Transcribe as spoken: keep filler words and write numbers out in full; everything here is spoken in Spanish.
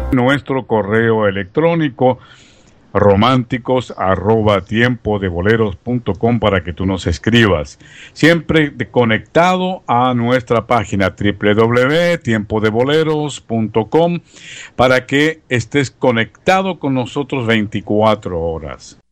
Nuestro correo electrónico románticos arroba tiempo de boleros punto com para que tú nos escribas. Siempre de conectado a nuestra página doble u doble u doble u punto tiempo de boleros punto com para que estés conectado con nosotros veinticuatro horas.